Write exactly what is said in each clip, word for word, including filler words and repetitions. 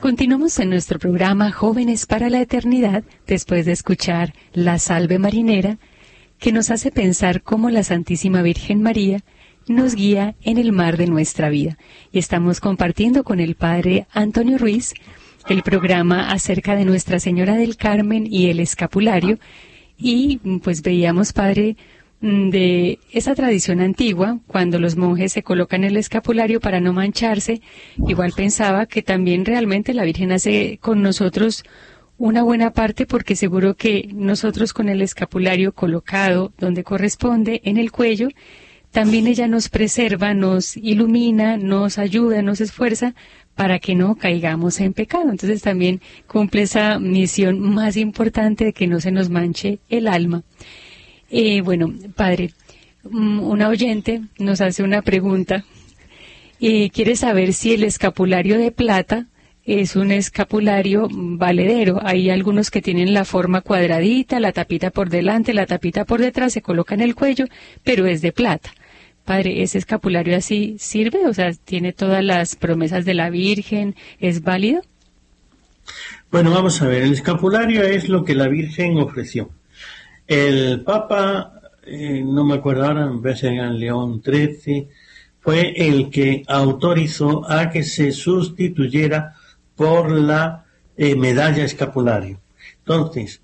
Continuamos en nuestro programa Jóvenes para la Eternidad, después de escuchar La Salve Marinera, que nos hace pensar cómo la Santísima Virgen María nos guía en el mar de nuestra vida. Y estamos compartiendo con el Padre Antonio Ruiz el programa acerca de Nuestra Señora del Carmen y el escapulario. Y pues veíamos, Padre, de esa tradición antigua, cuando los monjes se colocan el escapulario para no mancharse. Igual pensaba que también realmente la Virgen hace con nosotros una buena parte, porque seguro que nosotros con el escapulario colocado donde corresponde, en el cuello, también ella nos preserva, nos ilumina, nos ayuda, nos esfuerza para que no caigamos en pecado. Entonces también cumple esa misión más importante de que no se nos manche el alma. Eh, bueno, Padre, una oyente nos hace una pregunta y quiere saber si el escapulario de plata es un escapulario valedero. Hay algunos que tienen la forma cuadradita, la tapita por delante, la tapita por detrás, se coloca en el cuello, pero es de plata. Padre, ¿ese escapulario así sirve? O sea, ¿tiene todas las promesas de la Virgen? ¿Es válido? Bueno, vamos a ver, el escapulario es lo que la Virgen ofreció. El Papa, eh, no me acuerdo ahora, me parece que era León trece, fue el que autorizó a que se sustituyera por la eh, medalla escapulario. Entonces,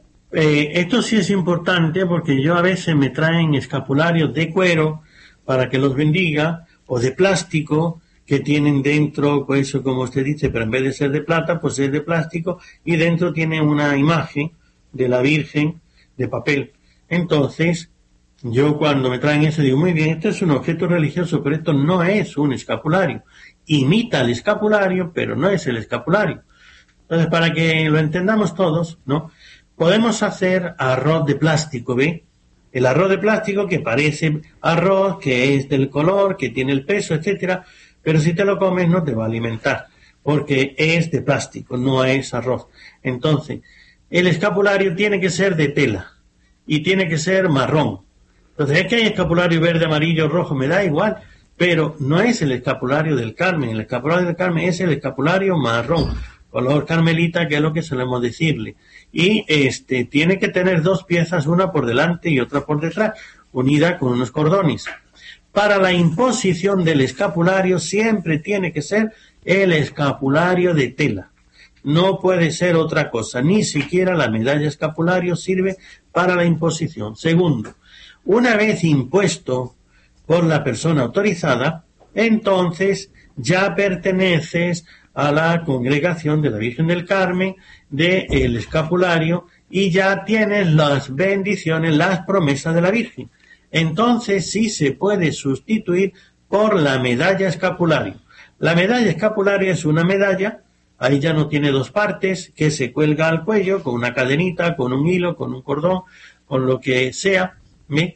eh, esto sí es importante porque yo a veces me traen escapularios de cuero para que los bendiga, o de plástico, que tienen dentro, pues eso como usted dice, pero en vez de ser de plata, pues es de plástico, y dentro tiene una imagen de la Virgen de papel. Entonces, yo cuando me traen eso digo, muy bien, esto es un objeto religioso, pero esto no es un escapulario. Imita el escapulario, pero no es el escapulario. Entonces, para que lo entendamos todos, ¿no? Podemos hacer arroz de plástico, ¿ve? El arroz de plástico que parece arroz, que es del color, que tiene el peso, etcétera, pero si te lo comes no te va a alimentar, porque es de plástico, no es arroz. Entonces, el escapulario tiene que ser de tela y tiene que ser marrón. Entonces, es que hay escapulario verde, amarillo, rojo, me da igual, pero no es el escapulario del Carmen. El escapulario del Carmen es el escapulario marrón, color carmelita, que es lo que solemos decirle. Y este tiene que tener dos piezas, una por delante y otra por detrás, unida con unos cordones. Para la imposición del escapulario siempre tiene que ser el escapulario de tela. No puede ser otra cosa, ni siquiera la medalla escapulario sirve para la imposición. Segundo, una vez impuesto por la persona autorizada, entonces ya perteneces a la congregación de la Virgen del Carmen, del escapulario, y ya tienes las bendiciones, las promesas de la Virgen. Entonces sí se puede sustituir por la medalla escapulario. La medalla escapulario es una medalla. Ahí ya no tiene dos partes, que se cuelga al cuello con una cadenita, con un hilo, con un cordón, con lo que sea, ¿sí?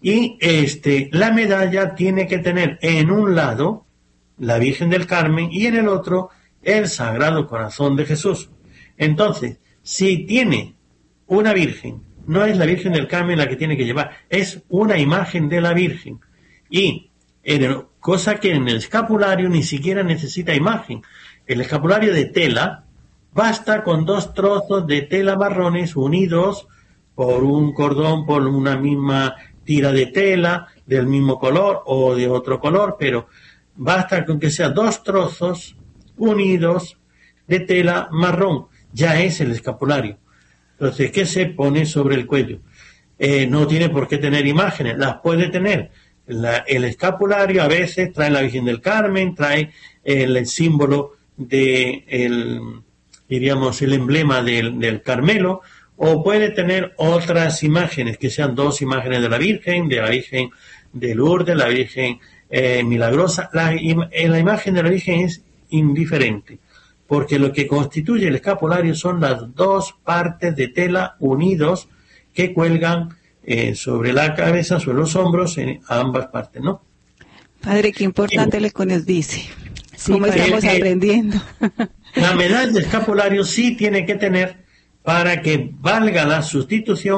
Y este, la medalla tiene que tener en un lado la Virgen del Carmen y en el otro el Sagrado Corazón de Jesús. Entonces, si tiene una Virgen, no es la Virgen del Carmen la que tiene que llevar, es una imagen de la Virgen. Y en, cosa que en el escapulario ni siquiera necesita imagen. El escapulario de tela basta con dos trozos de tela marrones unidos por un cordón, por una misma tira de tela del mismo color o de otro color, pero basta con que sean dos trozos unidos de tela marrón. Ya es el escapulario. Entonces, ¿qué se pone sobre el cuello? Eh, no tiene por qué tener imágenes, las puede tener. La, el escapulario a veces trae la Virgen del Carmen, trae el, el símbolo de el, diríamos, el emblema del, del Carmelo, o puede tener otras imágenes, que sean dos imágenes de la Virgen, de la Virgen de Lourdes, la Virgen eh, Milagrosa. La, la imagen de la Virgen es indiferente, porque lo que constituye el escapulario son las dos partes de tela unidos que cuelgan eh, sobre la cabeza, sobre los hombros, en ambas partes, ¿no? Padre, qué importante lo que nos dice. Sí, ¿Cómo estamos eh, aprendiendo? La medalla de escapulario sí tiene que tener, para que valga la sustitución,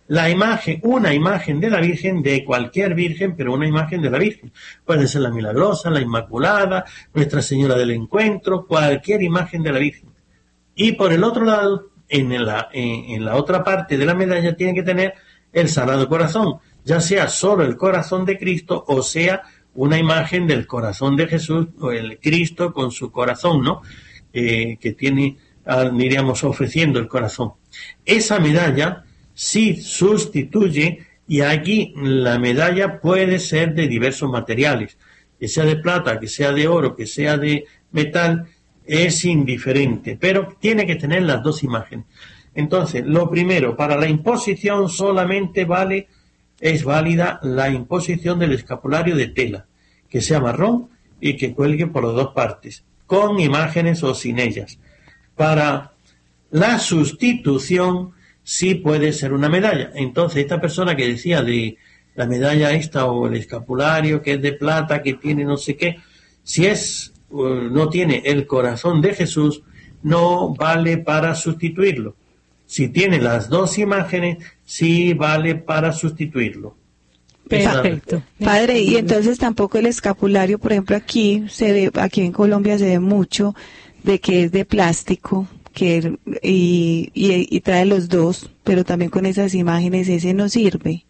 la imagen, una imagen de la Virgen, de cualquier Virgen, pero una imagen de la Virgen. Puede ser la Milagrosa, la Inmaculada, Nuestra Señora del Encuentro, cualquier imagen de la Virgen. Y por el otro lado, en la, en, en la otra parte de la medalla tiene que tener el Sagrado Corazón, ya sea solo el corazón de Cristo o sea una imagen del corazón de Jesús o el Cristo con su corazón, ¿no? Eh, que tiene, diríamos, ofreciendo el corazón. Esa medalla sí sustituye, y aquí la medalla puede ser de diversos materiales, que sea de plata, que sea de oro, que sea de metal, es indiferente, pero tiene que tener las dos imágenes. Entonces, lo primero, para la imposición solamente vale, es válida la imposición del escapulario de tela, que sea marrón y que cuelgue por las dos partes, con imágenes o sin ellas. Para la sustitución sí puede ser una medalla. Entonces, esta persona que decía de la medalla esta o el escapulario que es de plata, que tiene no sé qué, si es no tiene el corazón de Jesús, no vale para sustituirlo. Si tiene las dos imágenes, sí vale para sustituirlo. Perfecto. Padre, y entonces tampoco el escapulario, por ejemplo, aquí se ve, aquí en Colombia se ve mucho de que es de plástico, que y, y, y trae los dos, pero también con esas imágenes ese no sirve.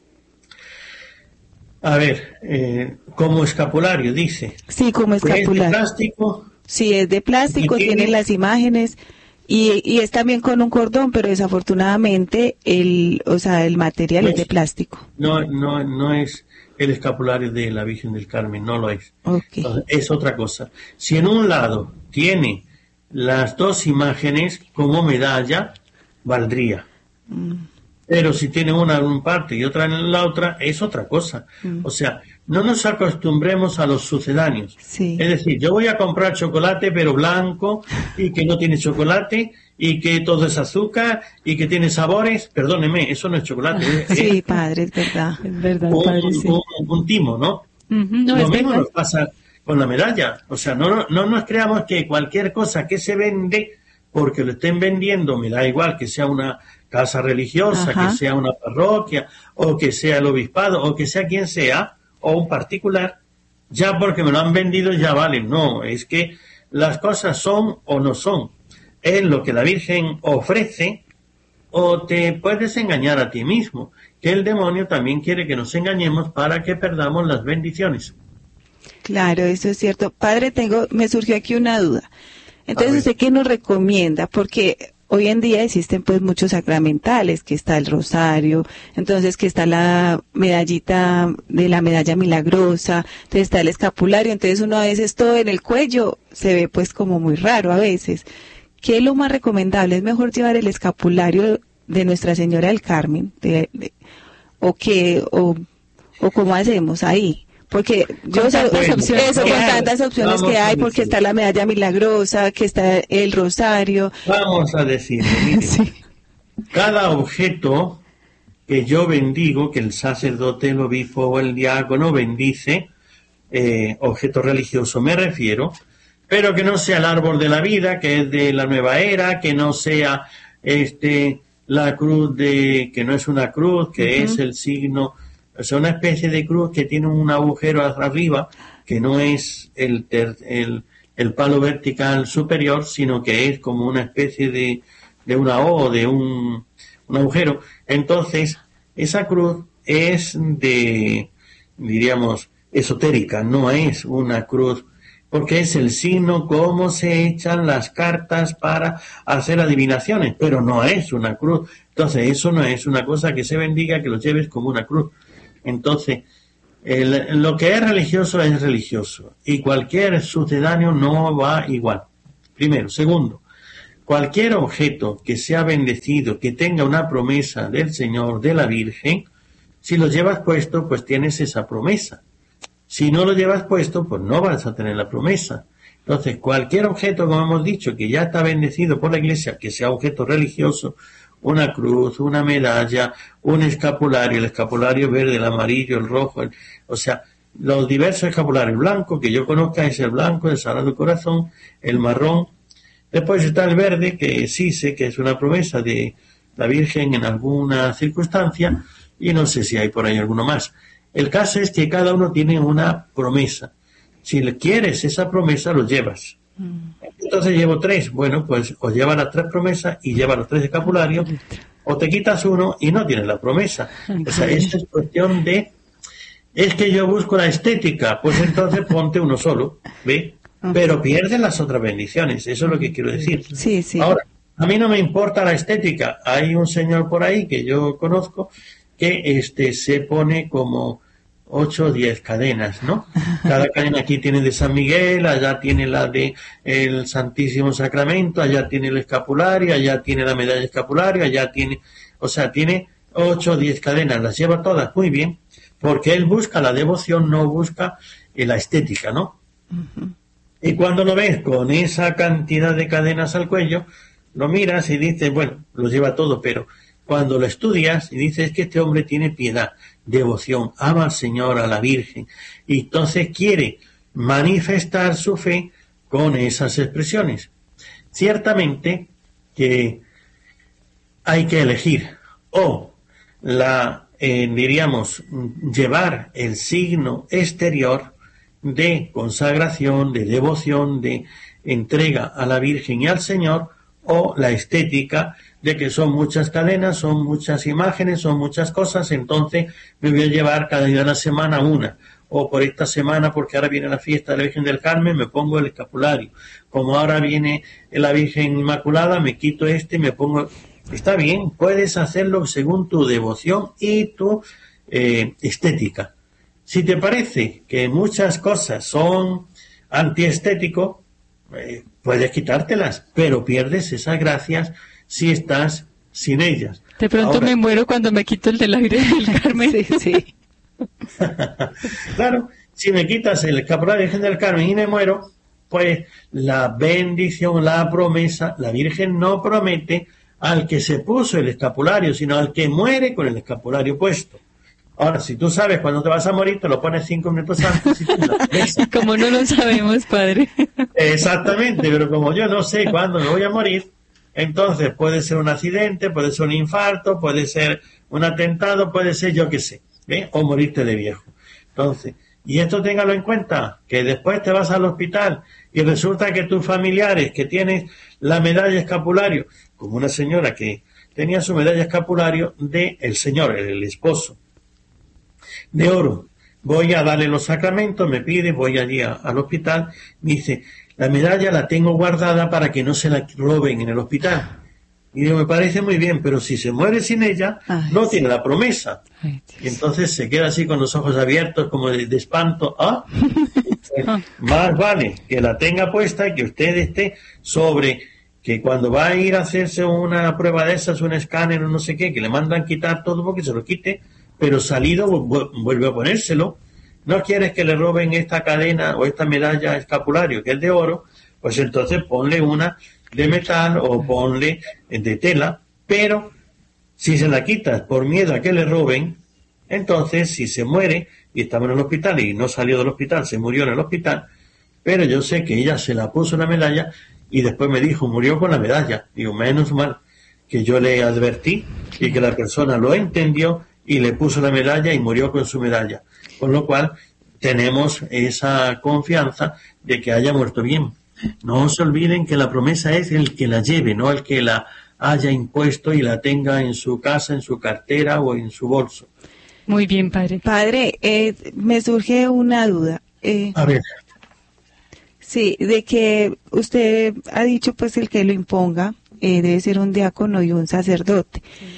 A ver, eh, como escapulario, dice. Sí, como escapulario. ¿Es de plástico? Sí, es de plástico, tiene, tiene las imágenes y, y es también con un cordón, pero desafortunadamente el, o sea, el material pues, es de plástico. No, no, no es el escapulario de la Virgen del Carmen, no lo es. Okay. Entonces, es otra cosa. Si en un lado tiene las dos imágenes como medalla, valdría. Mm. Pero si tiene una en una parte y otra en la otra, es otra cosa. Mm. O sea, no nos acostumbremos a los sucedáneos. Sí. Es decir, yo voy a comprar chocolate, pero blanco, y que no tiene chocolate, y que todo es azúcar, y que tiene sabores. Perdóneme, eso no es chocolate. Sí, es, padre, es verdad. Es verdad, un, padre, sí. un, un timo, ¿no? Uh-huh, no Lo es mismo verdad. nos pasa con la medalla. O sea, no, no nos creamos que cualquier cosa que se vende, porque lo estén vendiendo, me da igual que sea una casa religiosa, Ajá. que sea una parroquia, o que sea el obispado, o que sea quien sea, o un particular, ya porque me lo han vendido ya vale. No, es que las cosas son o no son. Es lo que la Virgen ofrece, o te puedes engañar a ti mismo, que el demonio también quiere que nos engañemos para que perdamos las bendiciones. Claro, eso es cierto. Padre, tengo, me surgió aquí una duda. Entonces, ¿usted qué nos recomienda? Porque hoy en día existen pues muchos sacramentales, que está el rosario, entonces que está la medallita de la medalla milagrosa, entonces está el escapulario, entonces uno a veces todo en el cuello se ve pues como muy raro a veces. ¿Qué es lo más recomendable? ¿Es mejor llevar el escapulario de Nuestra Señora del Carmen? De, de, ¿O qué? O, ¿O cómo hacemos ahí? Porque yo sé bueno, eso con tantas opciones que hay, porque está la medalla milagrosa, que está el rosario. Vamos a decir, mire, sí. Cada objeto que yo bendigo, que el sacerdote, el obispo o el diácono bendice, eh, objeto religioso me refiero, pero que no sea el árbol de la vida, que es de la nueva era, que no sea este la cruz de, que no es una cruz, que uh-huh. es el signo. O sea, una especie de cruz que tiene un agujero arriba, que no es el, ter, el, el palo vertical superior, sino que es como una especie de, de una O, de un, un agujero. Entonces, esa cruz es de, diríamos, esotérica, no es una cruz, porque es el signo cómo se echan las cartas para hacer adivinaciones, pero no es una cruz. Entonces, eso no es una cosa que se bendiga, que lo lleves como una cruz. Entonces, el, lo que es religioso es religioso y cualquier sucedáneo no va igual. Primero. Segundo, cualquier objeto que sea bendecido, que tenga una promesa del Señor, de la Virgen, si lo llevas puesto, pues tienes esa promesa. Si no lo llevas puesto, pues no vas a tener la promesa. Entonces, cualquier objeto, como hemos dicho, que ya está bendecido por la Iglesia, que sea objeto religioso, una cruz, una medalla, un escapulario, el escapulario verde, el amarillo, el rojo, el, o sea, los diversos escapularios. Blanco, que yo conozca, es el blanco, el Sagrado Corazón, el marrón. Después está el verde, que sí sé que es una promesa de la Virgen en alguna circunstancia, y no sé si hay por ahí alguno más. El caso es que cada uno tiene una promesa. Si le quieres esa promesa, lo llevas. Entonces llevo tres. Bueno, pues o lleva las tres promesas y lleva los tres escapularios, o te quitas uno y no tienes la promesa. O sea, esta es cuestión de... Es que yo busco la estética, pues entonces ponte uno solo, ¿ve? Pero pierdes las otras bendiciones, eso es lo que quiero decir. Sí, sí. Ahora, a mí no me importa la estética. Hay un señor por ahí que yo conozco que este se pone como ocho o diez cadenas, ¿no? Cada cadena aquí tiene de San Miguel, allá tiene la de el Santísimo Sacramento, allá tiene el escapulario, allá tiene la medalla escapulario, allá tiene, o sea, tiene ocho o diez cadenas, las lleva todas muy bien, porque él busca la devoción, no busca eh, la estética, ¿no? Uh-huh. Y cuando lo ves con esa cantidad de cadenas al cuello, lo miras y dices, bueno, lo lleva todo, pero cuando lo estudias y dices que este hombre tiene piedad, devoción, ama al Señor, a la Virgen, y entonces quiere manifestar su fe con esas expresiones. Ciertamente que hay que elegir o la, eh, diríamos, llevar el signo exterior de consagración, de devoción, de entrega a la Virgen y al Señor, o la estética de que son muchas cadenas, son muchas imágenes, son muchas cosas, entonces me voy a llevar cada día de la semana una, o por esta semana, porque ahora viene la fiesta de la Virgen del Carmen, me pongo el escapulario, como ahora viene la Virgen Inmaculada, me quito este, me pongo... Está bien, puedes hacerlo según tu devoción y tu eh, estética. Si te parece que muchas cosas son antiestético, eh, puedes quitártelas, pero pierdes esas gracias si estás sin ellas. De pronto Ahora, me muero cuando me quito el de la Virgen del Carmen. Sí, sí. Claro, si me quitas el escapulario de la Virgen del Carmen y me muero, pues la bendición, la promesa, la Virgen no promete al que se puso el escapulario, sino al que muere con el escapulario puesto. Ahora, si tú sabes cuándo te vas a morir, te lo pones cinco minutos antes y te la promesa. Como no lo sabemos, padre. Exactamente, pero como yo no sé cuándo me voy a morir, entonces puede ser un accidente, puede ser un infarto, puede ser un atentado, puede ser yo qué sé, ¿eh? O morirte de viejo. Entonces, y esto téngalo en cuenta, que después te vas al hospital y resulta que tus familiares que tienes la medalla escapulario, como una señora que tenía su medalla escapulario de el señor, el, el esposo, de oro, voy a darle los sacramentos, me pide, voy allí a, al hospital, me dice, la medalla la tengo guardada para que no se la roben en el hospital. Y digo, me parece muy bien, pero si se muere sin ella, Ay, no sí. tiene la promesa. Ay, y entonces se queda así con los ojos abiertos, como de, de espanto. ¿Ah? Pues, más vale que la tenga puesta y que usted esté sobre que cuando va a ir a hacerse una prueba de esas, un escáner o no sé qué, que le mandan quitar todo porque se lo quite, pero salido vuelve a ponérselo. No quieres que le roben esta cadena o esta medalla escapulario que es de oro, pues entonces ponle una de metal o ponle de tela, pero si se la quitas por miedo a que le roben, entonces si se muere y estaba en el hospital y no salió del hospital, se murió en el hospital, pero yo sé que ella se la puso la medalla y después me dijo, murió con la medalla. Digo, menos mal que yo le advertí y que la persona lo entendió y le puso la medalla y murió con su medalla. Con lo cual tenemos esa confianza de que haya muerto bien. No se olviden que la promesa es el que la lleve, no el que la haya impuesto y la tenga en su casa, en su cartera o en su bolso. Muy bien, padre. Padre, eh, me surge una duda. Eh, A ver. Sí, de que usted ha dicho pues el que lo imponga eh, debe ser un diácono y un sacerdote.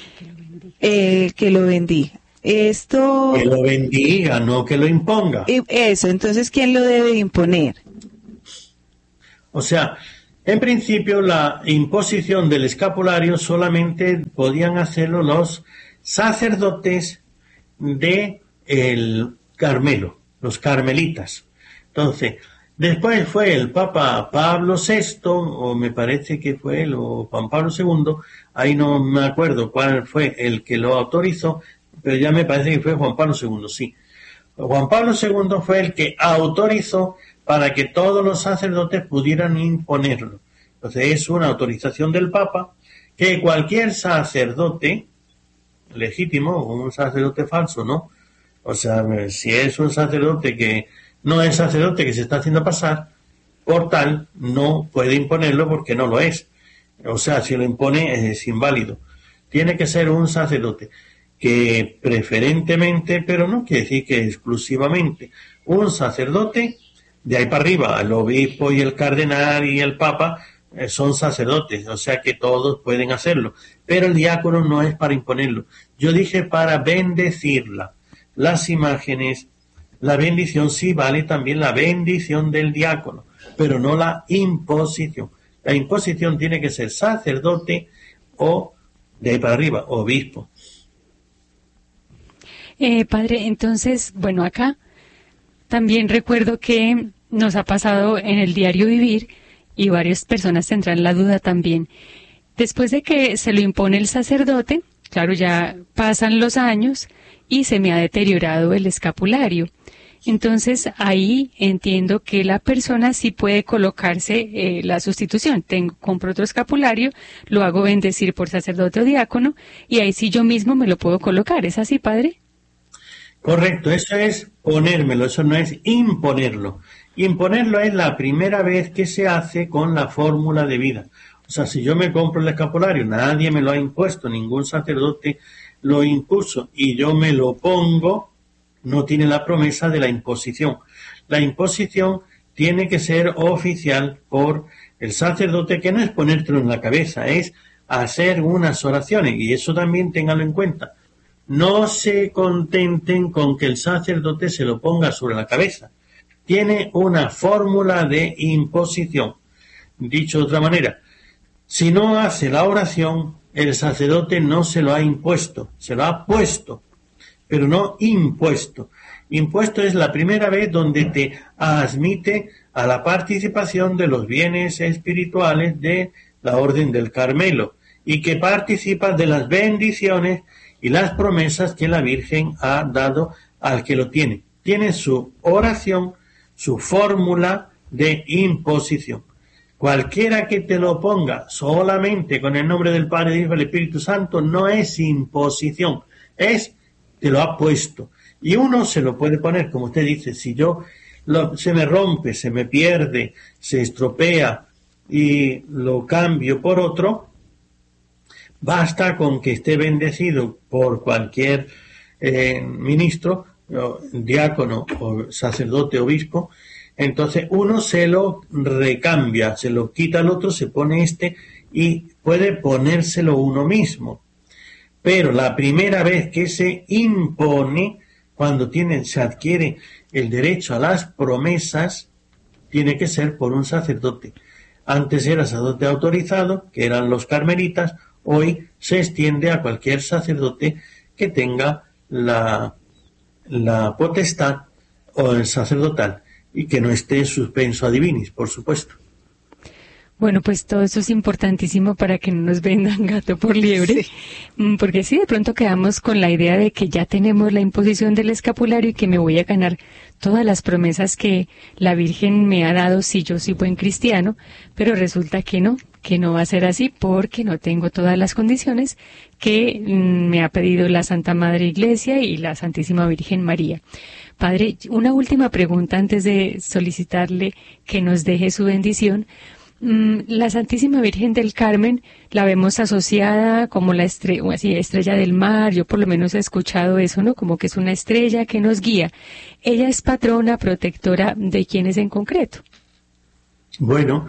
Eh, que lo bendiga. Esto... Que lo bendiga, no que lo imponga. Eso, entonces, ¿quién lo debe imponer? O sea, en principio la imposición del escapulario solamente podían hacerlo los sacerdotes de el Carmelo, los carmelitas. Entonces, después fue el Papa Pablo sexto, o me parece que fue él, o Juan Pablo segundo, ahí no me acuerdo cuál fue el que lo autorizó, pero ya me parece que fue Juan Pablo segundo, sí. Juan Pablo segundo fue el que autorizó para que todos los sacerdotes pudieran imponerlo. Entonces es una autorización del Papa que cualquier sacerdote legítimo o un sacerdote falso, ¿no? O sea, si es un sacerdote que no es sacerdote, que se está haciendo pasar por tal, no puede imponerlo porque no lo es. O sea, si lo impone es inválido. Tiene que ser un sacerdote que preferentemente, pero no quiere decir que exclusivamente, un sacerdote, de ahí para arriba, el obispo y el cardenal y el papa eh, son sacerdotes, o sea que todos pueden hacerlo, pero el diácono no es para imponerlo. Yo dije para bendecirla. Las imágenes, la bendición sí vale también la bendición del diácono, pero no la imposición. La imposición tiene que ser sacerdote o, de ahí para arriba, obispo. Eh, padre, entonces, bueno, acá también recuerdo que nos ha pasado en el diario vivir, y varias personas tendrán la duda también. Después de que se lo impone el sacerdote, claro, ya pasan los años y se me ha deteriorado el escapulario. Entonces, ahí entiendo que la persona sí puede colocarse eh, la sustitución. Tengo, compro otro escapulario, lo hago bendecir por sacerdote o diácono, y ahí sí yo mismo me lo puedo colocar. ¿Es así, padre? Correcto, eso es ponérmelo, eso no es imponerlo. Imponerlo es la primera vez que se hace con la fórmula de vida. O sea, si yo me compro el escapulario, nadie me lo ha impuesto, ningún sacerdote lo impuso, y yo me lo pongo, no tiene la promesa de la imposición. La imposición tiene que ser oficial por el sacerdote, que no es ponértelo en la cabeza, es hacer unas oraciones, y eso también ténganlo en cuenta. No se contenten con que el sacerdote se lo ponga sobre la cabeza. Tiene una fórmula de imposición. Dicho de otra manera, si no hace la oración, el sacerdote no se lo ha impuesto, se lo ha puesto, pero no impuesto. Impuesto es la primera vez donde te admite a la participación de los bienes espirituales de la Orden del Carmelo, y que participas de las bendiciones y las promesas que la Virgen ha dado al que lo tiene. Tiene su oración, su fórmula de imposición. Cualquiera que te lo ponga solamente con el nombre del Padre, del Hijo y del Espíritu Santo no es imposición, es te lo ha puesto. Y uno se lo puede poner, como usted dice, si yo lo, se me rompe, se me pierde, se estropea y lo cambio por otro, basta con que esté bendecido por cualquier eh, ministro, o diácono o sacerdote, obispo. Entonces uno se lo recambia, se lo quita al otro, se pone este y puede ponérselo uno mismo. Pero la primera vez que se impone, cuando tiene, se adquiere el derecho a las promesas, tiene que ser por un sacerdote. Antes era sacerdote autorizado, que eran los carmelitas. Hoy se extiende a cualquier sacerdote que tenga la, la potestad o el sacerdotal y que no esté suspenso a divinis, por supuesto. Bueno, pues todo eso es importantísimo para que no nos vendan gato por liebre, sí. Porque sí, de pronto quedamos con la idea de que ya tenemos la imposición del escapulario y que me voy a ganar todas las promesas que la Virgen me ha dado si yo soy buen cristiano, pero resulta que no, que no va a ser así porque no tengo todas las condiciones que mm, me ha pedido la Santa Madre Iglesia y la Santísima Virgen María. Padre, una última pregunta antes de solicitarle que nos deje su bendición. La Santísima Virgen del Carmen la vemos asociada como la estrella, así, estrella del mar. Yo por lo menos he escuchado eso, ¿no? Como que es una estrella que nos guía. ¿Ella es patrona, protectora de quiénes en concreto? Bueno,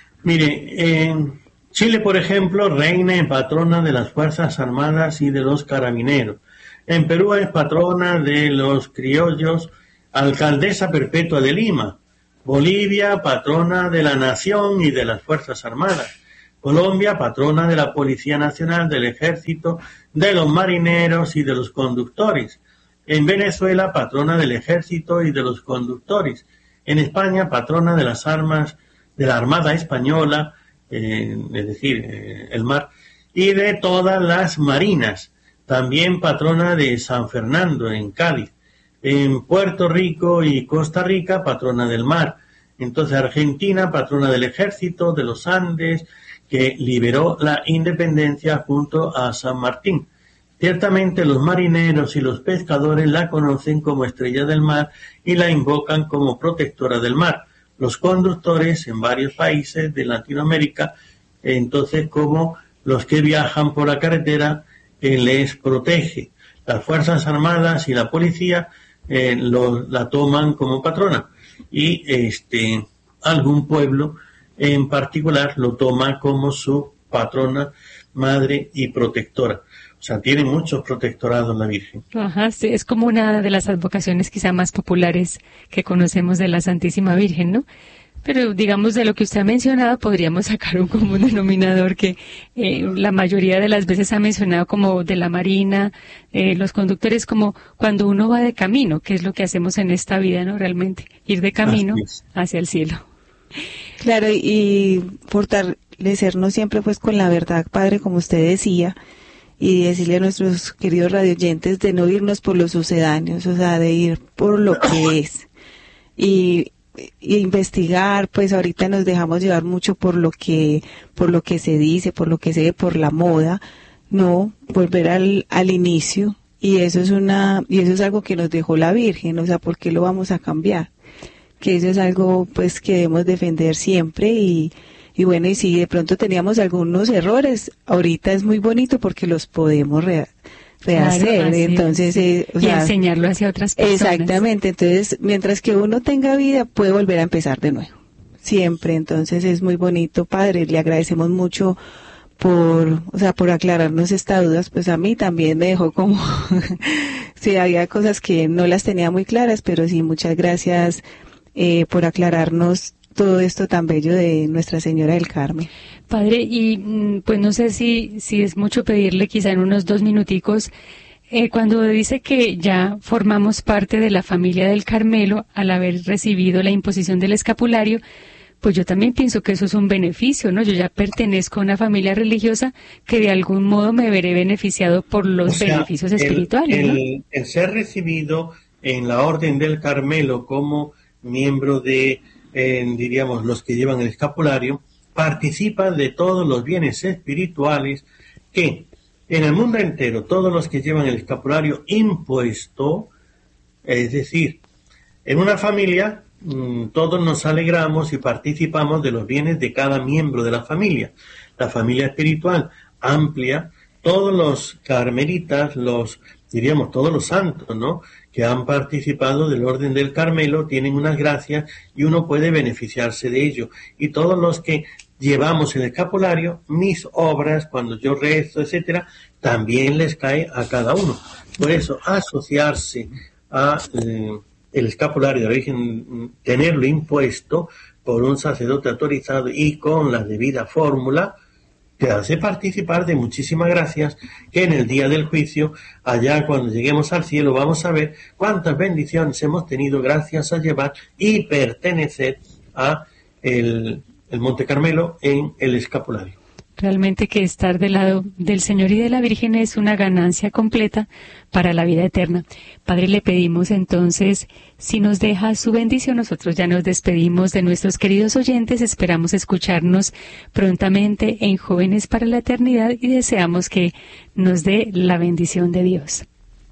mire, en Chile, por ejemplo, reina y patrona de las Fuerzas Armadas y de los Carabineros. En Perú es patrona de los criollos, alcaldesa perpetua de Lima. Bolivia, patrona de la nación y de las Fuerzas Armadas. Colombia, patrona de la Policía Nacional, del Ejército, de los marineros y de los conductores. En Venezuela, patrona del Ejército y de los conductores. En España, patrona de las armas de la Armada Española, eh, es decir, eh, el mar, y de todas las marinas. También patrona de San Fernando, en Cádiz. En Puerto Rico y Costa Rica, patrona del mar. Entonces Argentina, patrona del ejército, de los Andes, que liberó la independencia junto a San Martín. Ciertamente los marineros y los pescadores la conocen como estrella del mar y la invocan como protectora del mar. Los conductores en varios países de Latinoamérica, entonces como los que viajan por la carretera, eh, les protege. Las Fuerzas Armadas y la policía eh, lo, la toman como patrona y este algún pueblo en particular lo toma como su patrona, madre y protectora. O sea, tiene muchos protectorados la Virgen. Ajá, sí, es como una de las advocaciones quizá más populares que conocemos de la Santísima Virgen, ¿no? Pero digamos de lo que usted ha mencionado podríamos sacar un común denominador que eh, la mayoría de las veces ha mencionado como de la Marina, eh, los conductores, como cuando uno va de camino, que es lo que hacemos en esta vida, ¿no? Realmente, ir de camino hacia el cielo. Claro, y fortalecernos siempre pues con la verdad, Padre, como usted decía, y decirle a nuestros queridos radioyentes de no irnos por los sucedáneos, o sea, de ir por lo que es. Y, y investigar, pues ahorita nos dejamos llevar mucho por lo que, por lo que se dice, por lo que se ve, por la moda, no, volver al, al inicio, y eso es una, y eso es algo que nos dejó la Virgen, o sea, ¿por qué lo vamos a cambiar? Que eso es algo pues que debemos defender siempre y, y bueno, y si de pronto teníamos algunos errores, ahorita es muy bonito porque los podemos re, rehacer, claro, entonces eh, o y sea, enseñarlo hacia otras personas. Exactamente, entonces mientras que uno tenga vida puede volver a empezar de nuevo, siempre, entonces es muy bonito, Padre, le agradecemos mucho por, o sea, por aclararnos estas dudas, pues a mí también me dejó como, sí, había cosas que no las tenía muy claras, pero sí, muchas gracias Eh, por aclararnos todo esto tan bello de Nuestra Señora del Carmen. Padre, y pues no sé si, si es mucho pedirle, quizá en unos dos minuticos, eh, cuando dice que ya formamos parte de la familia del Carmelo al haber recibido la imposición del escapulario, pues yo también pienso que eso es un beneficio, ¿no? Yo ya pertenezco a una familia religiosa que de algún modo me veré beneficiado por los o sea, beneficios espirituales, el, ¿no? el, el ser recibido en la Orden del Carmelo como miembro de, eh, diríamos, los que llevan el escapulario, participa de todos los bienes espirituales que en el mundo entero, todos los que llevan el escapulario impuesto, es decir, en una familia, mmm, todos nos alegramos y participamos de los bienes de cada miembro de la familia. La familia espiritual amplia, todos los carmelitas, los, diríamos, todos los santos, ¿no?, que han participado del Orden del Carmelo, tienen unas gracias y uno puede beneficiarse de ello. Y todos los que llevamos el escapulario, mis obras, cuando yo rezo, etcétera, también les cae a cada uno. Por eso, asociarse a eh, el escapulario de la Virgen, tenerlo impuesto por un sacerdote autorizado y con la debida fórmula, te hace participar de muchísimas gracias que en el día del juicio, allá cuando lleguemos al cielo, vamos a ver cuántas bendiciones hemos tenido gracias a llevar y pertenecer a el, el Monte Carmelo en el escapulario. Realmente que estar del lado del Señor y de la Virgen es una ganancia completa para la vida eterna. Padre, le pedimos entonces, si nos deja su bendición, nosotros ya nos despedimos de nuestros queridos oyentes, esperamos escucharnos prontamente en Jóvenes para la Eternidad y deseamos que nos dé la bendición de Dios.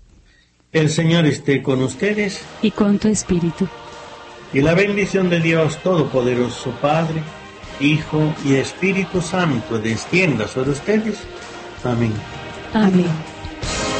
El Señor esté con ustedes. Y con tu espíritu. Y la bendición de Dios Todopoderoso, Padre, Hijo y Espíritu Santo descienda sobre ustedes. Amén. Amén.